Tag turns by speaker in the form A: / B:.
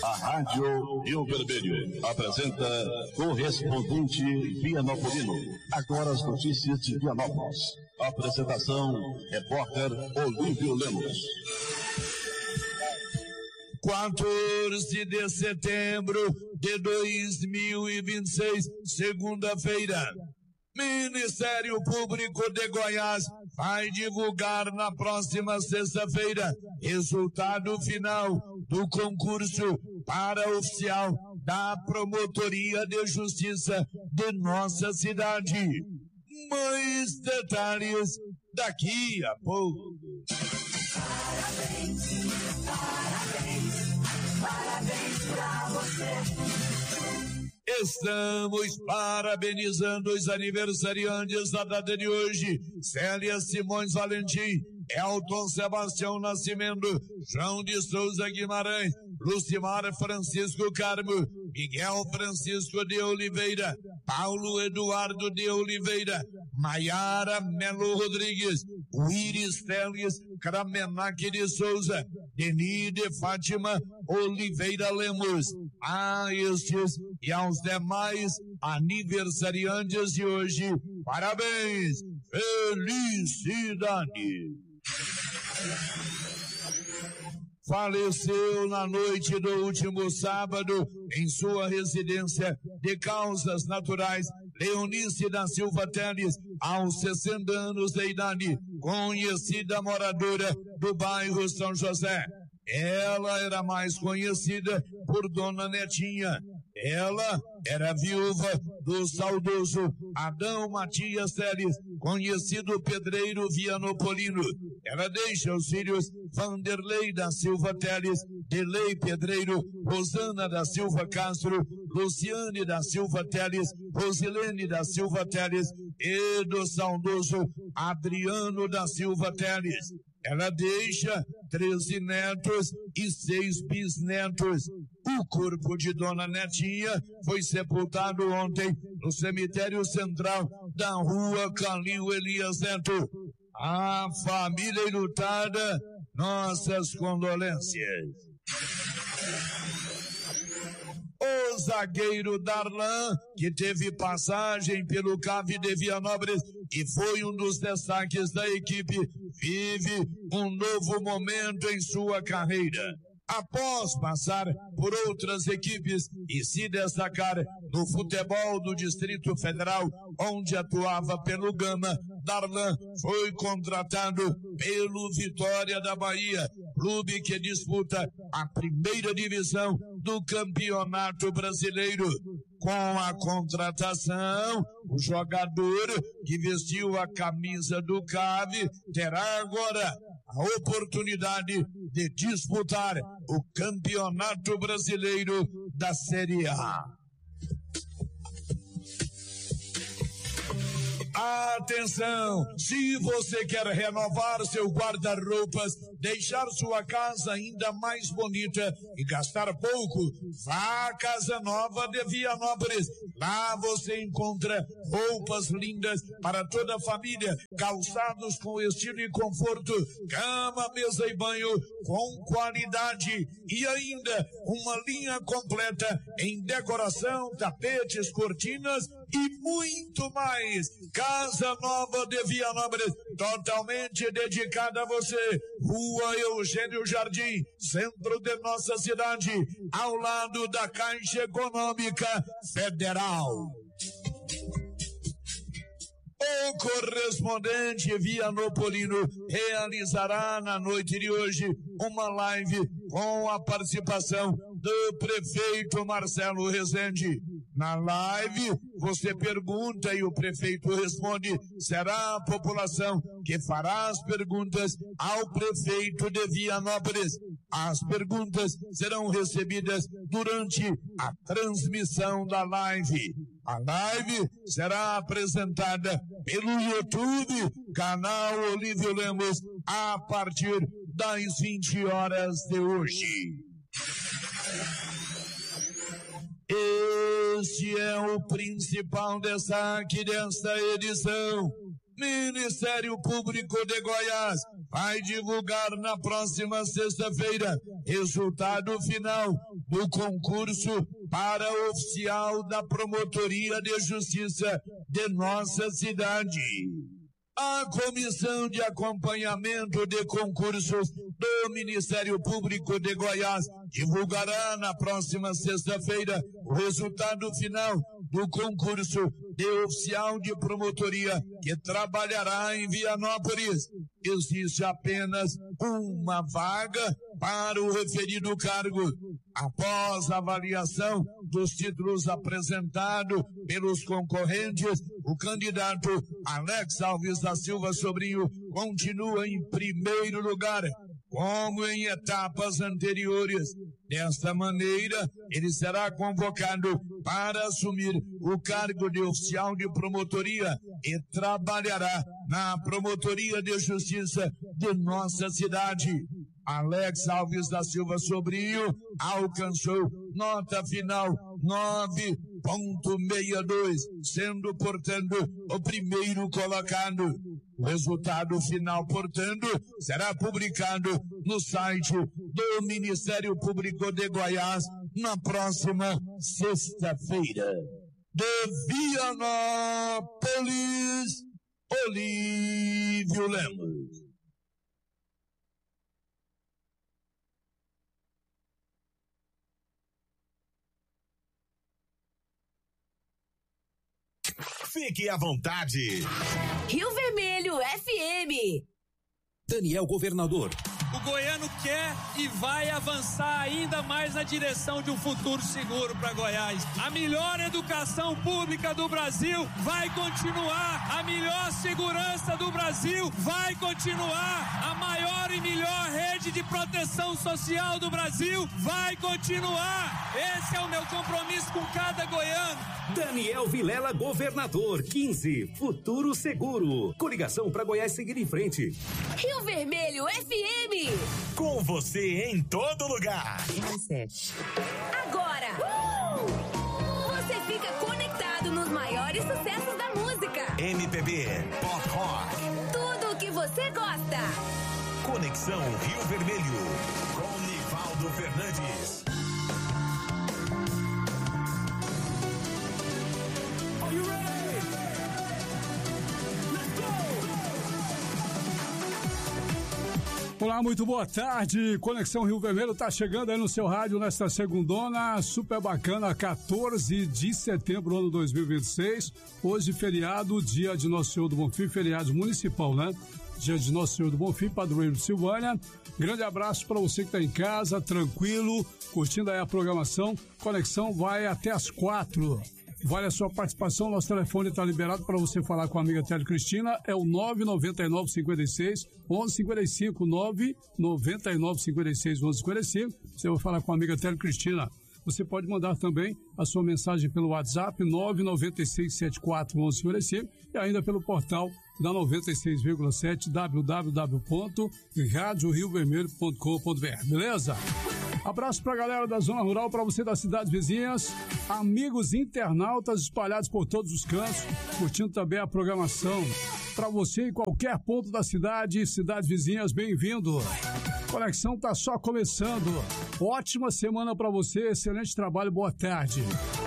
A: A Rádio Rio Vermelho apresenta Correspondente Vianopolino. Agora as notícias de Vianópolis. Apresentação, repórter Olívio Lemos.
B: 14 de setembro de 2026, segunda-feira. Ministério Público de Goiás vai divulgar na próxima sexta-feira resultado final do concurso para oficial da Promotoria de Justiça de nossa cidade. Mais detalhes daqui a pouco.
C: Parabéns, parabéns, parabéns pra você.
B: Estamos parabenizando os aniversariantes da data de hoje: Célia Simões Valentim, Elton Sebastião Nascimento, João de Souza Guimarães, Lucimar Francisco Carmo, Miguel Francisco de Oliveira, Paulo Eduardo de Oliveira, Maiara Melo Rodrigues, Iris Teles Kramenak de Souza, Deni de Fátima Oliveira Lemos. A estes e aos demais aniversariantes de hoje, parabéns, felicidade. Faleceu na noite do último sábado, em sua residência, de causas naturais, Leonice da Silva Teles, aos 60 anos de idade, conhecida moradora do bairro São José. Ela era mais conhecida por Dona Netinha. Ela era viúva do saudoso Adão Matias Teles, conhecido pedreiro vianopolino. Ela deixa os filhos Vanderlei da Silva Teles, Delei Pedreiro, Rosana da Silva Castro, Luciane da Silva Teles, Rosilene da Silva Teles e do saudoso Adriano da Silva Teles. Ela deixa 13 netos e 6 bisnetos. O corpo de Dona Netinha foi sepultado ontem no cemitério central da rua Calil Elias Neto. A família enlutada, nossas condolências. O zagueiro Darlan, que teve passagem pelo CAV de Vianópolis e foi um dos destaques da equipe, vive um novo momento em sua carreira. Após passar por outras equipes e se destacar no futebol do Distrito Federal, onde atuava pelo Gama, Darlan foi contratado pelo Vitória da Bahia, clube que disputa a primeira divisão do Campeonato Brasileiro. Com a contratação, o jogador que vestiu a camisa do CAV terá agora a oportunidade de disputar o Campeonato Brasileiro da Série A. Atenção! Se você quer renovar seu guarda-roupas, deixar sua casa ainda mais bonita e gastar pouco, vá à Casa Nova de Vianópolis. Lá você encontra roupas lindas para toda a família, calçados com estilo e conforto, cama, mesa e banho com qualidade e ainda uma linha completa em decoração, tapetes, cortinas e muito mais. Casa Nova de Vianópolis, totalmente dedicada a você. Rua Eugênio Jardim, centro de nossa cidade, ao lado da Caixa Econômica Federal. O correspondente vianopolino realizará na noite de hoje uma live com a participação do prefeito Marcelo Rezende. Na live, você pergunta e o prefeito responde. Será a população que fará as perguntas ao prefeito de Vianópolis. As perguntas serão recebidas durante a transmissão da live. A live será apresentada pelo YouTube, canal Olívio Lemos, a partir das 20 horas de hoje. Este é o principal destaque desta edição. Ministério Público de Goiás vai divulgar na próxima sexta-feira resultado final do concurso para oficial da Promotoria de Justiça de nossa cidade. A Comissão de Acompanhamento de Concursos do Ministério Público de Goiás divulgará na próxima sexta-feira o resultado final do concurso de oficial de promotoria que trabalhará em Vianópolis. Existe apenas uma vaga para o referido cargo. Após a avaliação dos títulos apresentados pelos concorrentes, o candidato Alex Alves da Silva Sobrinho continua em primeiro lugar, como em etapas anteriores. Desta maneira, ele será convocado para assumir o cargo de oficial de promotoria e trabalhará na Promotoria de Justiça de nossa cidade. Alex Alves da Silva Sobrinho alcançou nota final 9,62, sendo, portanto, o primeiro colocado. O resultado final, portanto, será publicado no site do Ministério Público de Goiás na próxima sexta-feira. De Vianópolis, Olívio Lemos.
D: Fique à vontade.
C: Rio Vermelho FM.
D: Daniel Governador.
E: O goiano quer e vai avançar ainda mais na direção de um futuro seguro para Goiás. A melhor educação pública do Brasil vai continuar. A melhor segurança do Brasil vai continuar. A maior e melhor rede de proteção social do Brasil vai continuar. Esse é o meu compromisso com cada goiano.
D: Daniel Vilela, governador, 15, Futuro Seguro. Coligação para Goiás seguir em frente.
C: Rio Vermelho FM.
D: Com você em todo lugar.
C: Agora, você fica conectado nos maiores sucessos da música.
D: MPB, Pop Rock.
C: Tudo o que você gosta.
D: Conexão Rio Vermelho. Com Nivaldo Fernandes.
F: Olá, muito boa tarde. Conexão Rio Vermelho tá chegando aí no seu rádio nesta segundona, super bacana, 14 de setembro do ano 2026. Hoje, feriado, dia de Nosso Senhor do Bonfim, feriado municipal, né? Dia de Nosso Senhor do Bonfim, padroeiro de Silvânia. Grande abraço para você que tá em casa, tranquilo, curtindo aí a programação. Conexão vai até às 4. Vale a sua participação, nosso telefone está liberado para você falar com a amiga Télio Cristina, é o 999-56-1155, 999-56-1155, você vai falar com a amiga Télio Cristina. Você pode mandar também a sua mensagem pelo WhatsApp, 996-74-1155, e ainda pelo portal da 96,7, www.radioriovermelho.com.br, beleza? Abraço pra galera da Zona Rural, pra você das cidades vizinhas, amigos internautas espalhados por todos os cantos, curtindo também a programação. Pra você em qualquer ponto da cidade, cidades vizinhas, bem-vindo. Conexão tá só começando. Ótima semana pra você, excelente trabalho, boa tarde.